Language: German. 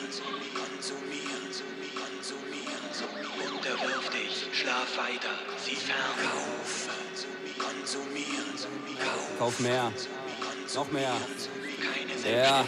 Unterwirf dich, schlaf weiter, sieh fern. Konsumieren. Kauf mehr. Noch mehr. Keine Ja.